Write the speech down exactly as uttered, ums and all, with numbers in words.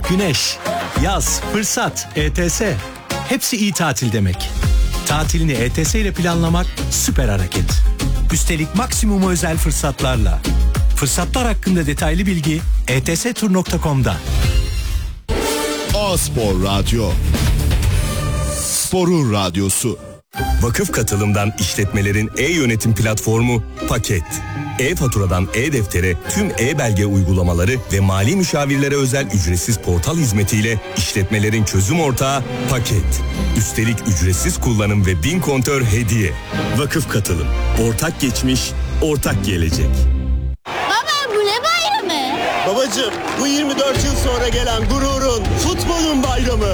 güneş, yaz, fırsat, E T S. Hepsi iyi tatil demek. Tatilini E T S ile planlamak süper hareket. Üstelik maksimum özel fırsatlarla. Fırsatlar hakkında detaylı bilgi e t s tur nokta com'da. A-Spor Radyo. Sporun radyosu. Vakıf Katılım'dan işletmelerin e-yönetim platformu Paket. E-faturadan e-deftere tüm e-belge uygulamaları ve mali müşavirlere özel ücretsiz portal hizmetiyle işletmelerin çözüm ortağı Paket. Üstelik ücretsiz kullanım ve bin kontör hediye. Vakıf Katılım. Ortak geçmiş, ortak gelecek. Baba bu ne bayramı? Babacığım bu yirmi dört yıl sonra gelen gururun, futbolun bayramı.